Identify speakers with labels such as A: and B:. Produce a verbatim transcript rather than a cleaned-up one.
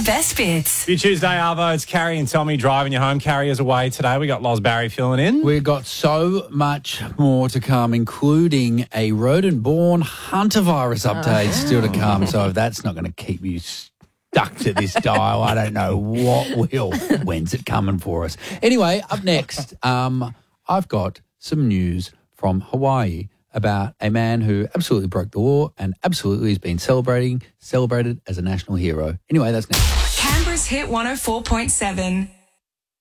A: best bits.
B: Your Tuesday, Arvo. It's Carrie and Tommy driving you home. Carrie is away today. We got Loz Barry filling in.
C: We've got so much more to come, including a rodent-borne hantavirus update still to come. So if that's not going to keep you stuck to this dial, I don't know what will. When's it coming for us? Anyway, up next, um, I've got some news from Hawaii about a man who absolutely broke the law and absolutely has been celebrating, celebrated as a national hero. Anyway, that's next.
A: Canberra's Hit one oh four point seven.